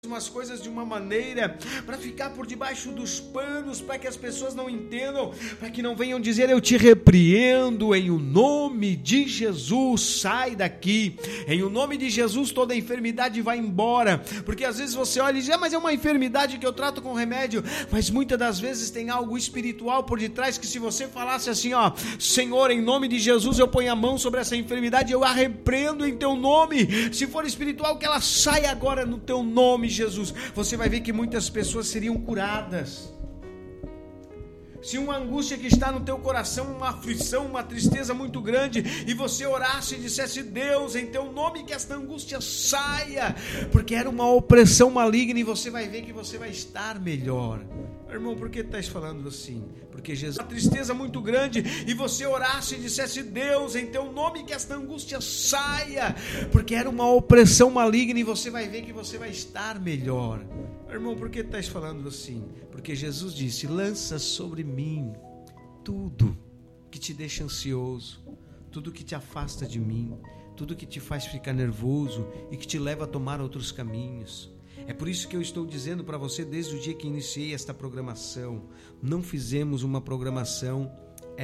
as coisas de uma maneira para ficar por debaixo dos panos, para que as pessoas não entendam, para que não venham dizer: eu te repreendo em o nome de Jesus, sai daqui, em o nome de Jesus toda enfermidade vai embora. Porque às vezes você olha e diz: mas é uma enfermidade que eu trato com remédio. Mas muitas das vezes tem algo espiritual por detrás, que se você falasse assim: Senhor, em nome de Jesus eu ponho a mão sobre essa enfermidade, eu a repreendo em teu nome. Se for espiritual, que ela saia agora no teu nome, Jesus. Você vai ver que muitas pessoas seriam curadas. Se uma angústia que está no teu coração, uma aflição, uma tristeza muito grande, e você orasse e dissesse: Deus, em teu nome que esta angústia saia, porque era uma opressão maligna, e você vai ver que você vai estar melhor. Irmão, por que estás falando assim? Porque Jesus, uma tristeza muito grande, e você orasse e dissesse: Deus, em teu nome que esta angústia saia, porque era uma opressão maligna, e você vai ver que você vai estar melhor. Irmão, por que estás falando assim? Porque Jesus disse: lança sobre mim tudo que te deixa ansioso, tudo que te afasta de mim, tudo que te faz ficar nervoso e que te leva a tomar outros caminhos. É por isso que eu estou dizendo para você, desde o dia que iniciei esta programação, não fizemos uma programação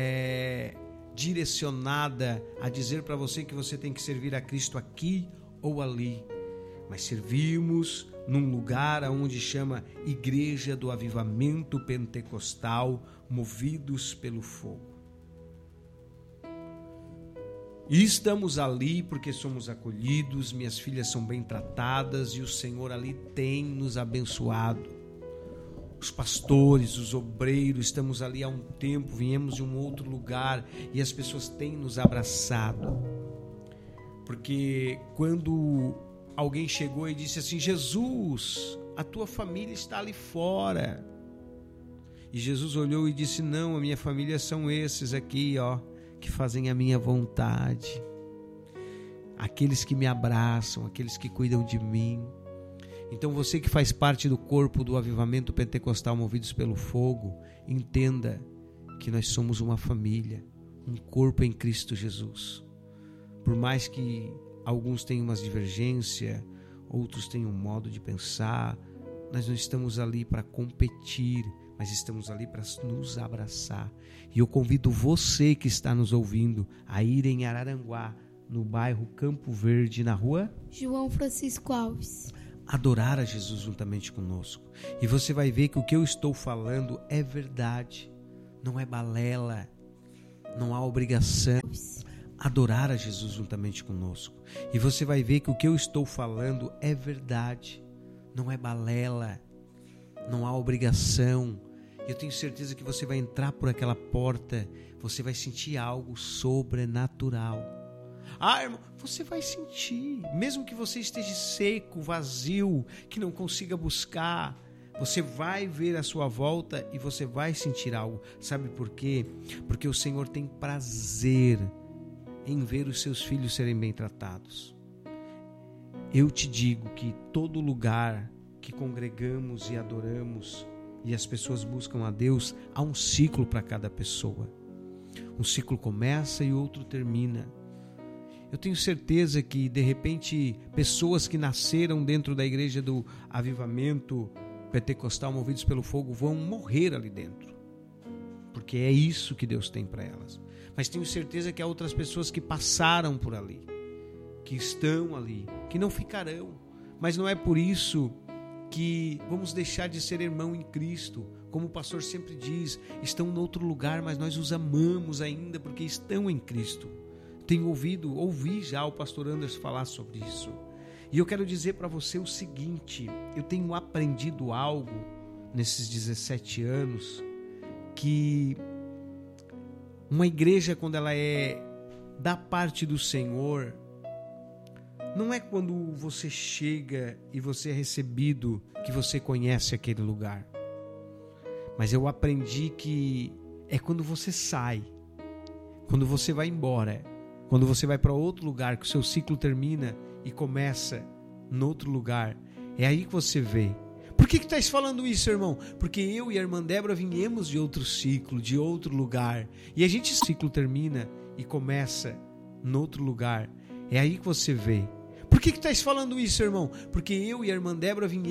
direcionada a dizer para você que você tem que servir a Cristo aqui ou ali, mas servimos num lugar onde chama Igreja do Avivamento Pentecostal, movidos pelo fogo. E estamos ali porque somos acolhidos, minhas filhas são bem tratadas e o Senhor ali tem nos abençoado. Os pastores, os obreiros, estamos ali há um tempo, viemos de um outro lugar e as pessoas têm nos abraçado. Porque quando alguém chegou e disse assim: Jesus, a tua família está ali fora. E Jesus olhou e disse: não, a minha família são esses aqui, que fazem a minha vontade. Aqueles que me abraçam, aqueles que cuidam de mim. Então você que faz parte do corpo do Avivamento Pentecostal Movidos pelo Fogo, entenda que nós somos uma família, um corpo em Cristo Jesus. Por mais que alguns tenham umas divergências, outros tenham um modo de pensar, nós não estamos ali para competir, mas estamos ali para nos abraçar. E eu convido você que está nos ouvindo a ir em Araranguá, no bairro Campo Verde, na rua João Francisco Alves, adorar a Jesus juntamente conosco. E você vai ver que o que eu estou falando é verdade, não é balela, não há obrigação. Adorar a Jesus juntamente conosco. E você vai ver que o que eu estou falando é verdade, não é balela, não há obrigação. Eu tenho certeza que você vai entrar por aquela porta, você vai sentir algo sobrenatural. Irmão, você vai sentir, mesmo que você esteja seco, vazio, que não consiga buscar, você vai ver a sua volta e você vai sentir algo. Sabe por quê? Porque o Senhor tem prazer em ver os seus filhos serem bem tratados. Eu te digo que todo lugar que congregamos e adoramos e as pessoas buscam a Deus, há um ciclo para cada pessoa. Um ciclo começa e outro termina. Eu tenho certeza que, de repente, pessoas que nasceram dentro da Igreja do Avivamento Pentecostal Movidos pelo Fogo vão morrer ali dentro, porque é isso que Deus tem para elas. Mas tenho certeza que há outras pessoas que passaram por ali, que estão ali, que não ficarão. Mas não é por isso que vamos deixar de ser irmão em Cristo. Como o pastor sempre diz, estão em outro lugar, mas nós os amamos ainda porque estão em Cristo. Ouvi já o pastor Anderson falar sobre isso. E eu quero dizer para você o seguinte: eu tenho aprendido algo nesses 17 anos, que uma igreja, quando ela é da parte do Senhor, não é quando você chega e você é recebido que você conhece aquele lugar. Mas eu aprendi que é quando você sai, quando você vai embora, quando você vai para outro lugar, que o seu ciclo termina e começa em outro lugar. É aí que você vê. Por que estás falando isso, irmão? Porque eu e a irmã Débora viemos de outro ciclo, de outro lugar. E a gente, ciclo termina e começa em outro lugar. É aí que você vê. Por que estás falando isso, irmão? Porque eu e a irmã Débora viemos